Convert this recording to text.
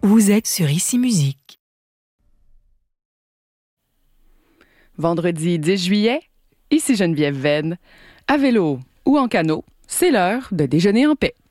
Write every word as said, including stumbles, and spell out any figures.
Vous êtes sur Ici Musique. Vendredi dix juillet, ici Geneviève Venn. À vélo ou en canot, c'est l'heure de déjeuner en paix.